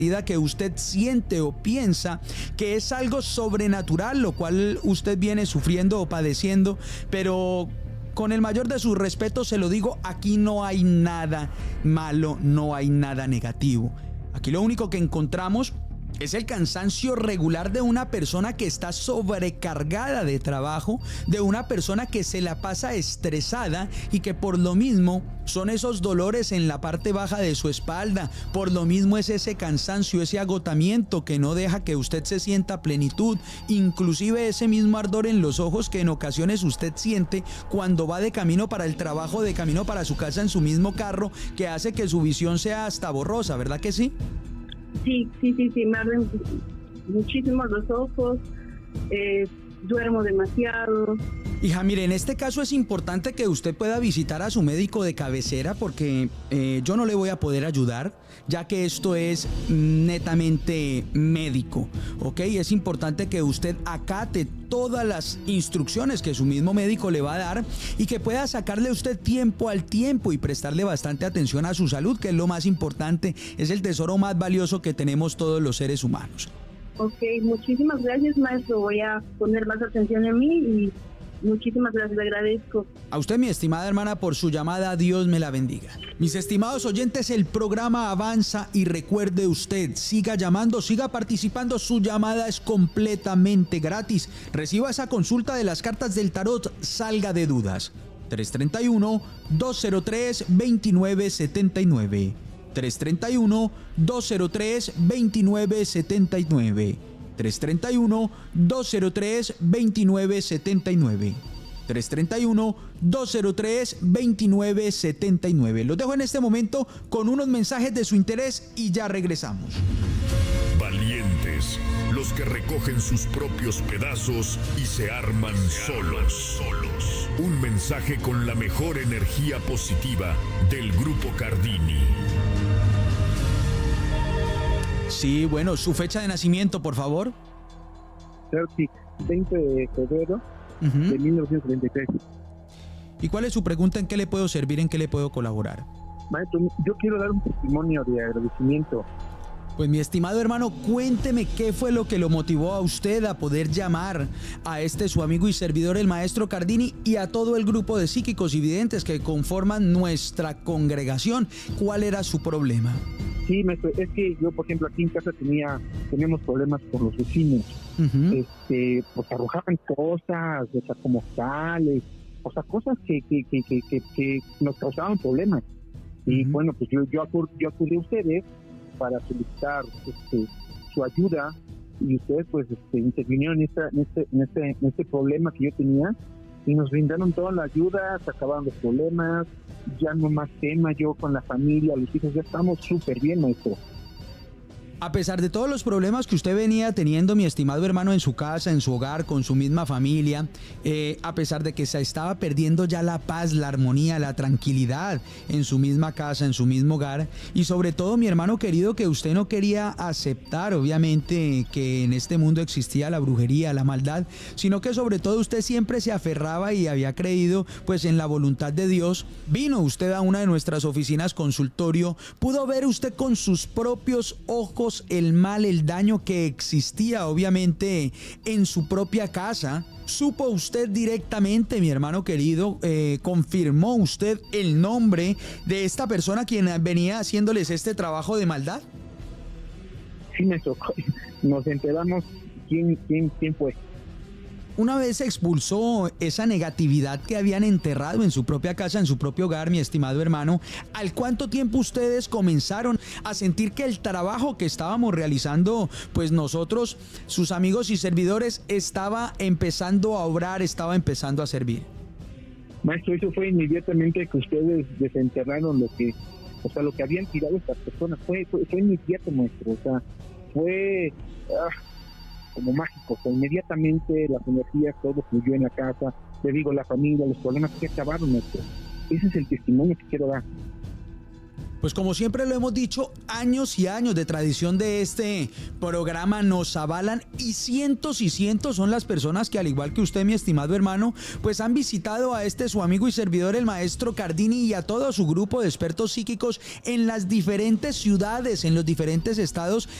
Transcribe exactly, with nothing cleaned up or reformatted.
que usted siente o piensa que es algo sobrenatural, lo cual usted viene sufriendo o padeciendo, pero con el mayor de sus respetos se lo digo, aquí no hay nada malo, no hay nada negativo. Aquí lo único que encontramos es el cansancio regular de una persona que está sobrecargada de trabajo, de una persona que se la pasa estresada y que por lo mismo son esos dolores en la parte baja de su espalda, por lo mismo es ese cansancio, ese agotamiento que no deja que usted se sienta plenitud, inclusive ese mismo ardor en los ojos que en ocasiones usted siente cuando va de camino para el trabajo, de camino para su casa en su mismo carro, que hace que su visión sea hasta borrosa, ¿verdad que sí? Sí, sí, sí, sí, me arden muchísimo los ojos, eh, duermo demasiado. Hija, mire, en este caso es importante que usted pueda visitar a su médico de cabecera porque eh, yo no le voy a poder ayudar, ya que esto es netamente médico, ¿ok? Es importante que usted acate todas las instrucciones que su mismo médico le va a dar y que pueda sacarle usted tiempo al tiempo y prestarle bastante atención a su salud, que es lo más importante, es el tesoro más valioso que tenemos todos los seres humanos. Ok, muchísimas gracias, maestro. Voy a poner más atención en mí y muchísimas gracias, le agradezco. A usted, mi estimada hermana, por su llamada, Dios me la bendiga. Mis estimados oyentes, el programa avanza y recuerde usted, siga llamando, siga participando, su llamada es completamente gratis. Reciba esa consulta de las cartas del tarot, salga de dudas. tres tres uno, dos cero tres, dos nueve siete nueve. tres tres uno, dos cero tres, dos nueve siete nueve. tres tres uno, dos cero tres, dos nueve siete nueve. tres tres uno, dos cero tres, dos nueve siete nueve. Los dejo en este momento con unos mensajes de su interés y ya regresamos. Valientes, los que recogen sus propios pedazos y se arman solos. solos. Un mensaje con la mejor energía positiva del Grupo Cardini. Sí, bueno, su fecha de nacimiento, por favor. veinte de febrero uh-huh. de mil novecientos treinta y tres. ¿Y cuál es su pregunta? ¿En qué le puedo servir? ¿En qué le puedo colaborar? Maestro, yo quiero dar un testimonio de agradecimiento. Pues mi estimado hermano, cuénteme qué fue lo que lo motivó a usted a poder llamar a este su amigo y servidor, el maestro Cardini, y a todo el grupo de psíquicos y videntes que conforman nuestra congregación. ¿Cuál era su problema? Sí, maestro, es que yo, por ejemplo, aquí en casa tenía, teníamos problemas con los vecinos. Uh-huh. Este, pues arrojaban cosas, o sea, como sales, o sea, cosas que, que, que, que, que, que nos causaban problemas. Y uh-huh. bueno, pues yo, yo, acud, yo acudí a ustedes para solicitar este, su ayuda, y ustedes pues este, intervinieron en, esta, en, este, en, este, en este problema que yo tenía y nos brindaron toda la ayuda, se acabaron los problemas, ya no más tema, yo con la familia, los hijos, ya estamos súper bien, maestro. A pesar de todos los problemas que usted venía teniendo, mi estimado hermano, en su casa, en su hogar, con su misma familia, eh, a pesar de que se estaba perdiendo ya la paz, la armonía, la tranquilidad en su misma casa, en su mismo hogar, y sobre todo, mi hermano querido, que usted no quería aceptar, obviamente, que en este mundo existía la brujería, la maldad, sino que sobre todo usted siempre se aferraba y había creído pues en la voluntad de Dios. Vino usted a una de nuestras oficinas consultorio, pudo ver usted con sus propios ojos el mal, el daño que existía obviamente en su propia casa. ¿Supo usted directamente, mi hermano querido, eh, confirmó usted el nombre de esta persona quien venía haciéndoles este trabajo de maldad? Sí, maestro, nos enteramos quién, quién, quién fue. Una vez se expulsó esa negatividad que habían enterrado en su propia casa, en su propio hogar, mi estimado hermano, ¿al cuánto tiempo ustedes comenzaron a sentir que el trabajo que estábamos realizando, pues nosotros, sus amigos y servidores, estaba empezando a obrar, estaba empezando a servir? Maestro, eso fue inmediatamente que ustedes desenterraron lo que, o sea, lo que habían tirado estas personas, fue, fue, fue inmediato, maestro, o sea, fue... Ah, como mágico, o sea, inmediatamente las energías, todo fluyó en la casa, le digo, la familia, los problemas que acabaron, maestro. Ese es el testimonio que quiero dar. Pues como siempre lo hemos dicho, años y años de tradición de este programa nos avalan y cientos y cientos son las personas que, al igual que usted, mi estimado hermano, pues han visitado a este su amigo y servidor, el maestro Cardini, y a todo su grupo de expertos psíquicos en las diferentes ciudades, en los diferentes estados